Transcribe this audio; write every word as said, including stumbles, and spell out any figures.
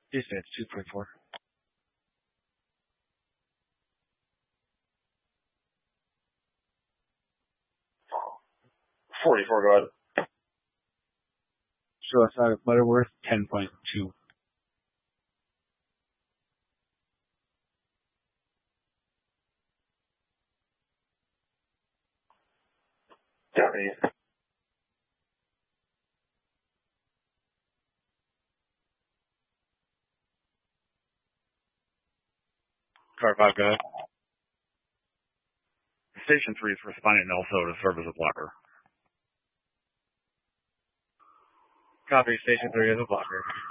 Dispatch two point four. forty-four, go ahead. Show us out of Butterworth, ten point two. Japanese. Car five, go ahead. Station three is responding also to serve as a blocker. Copy, Station three as a blocker.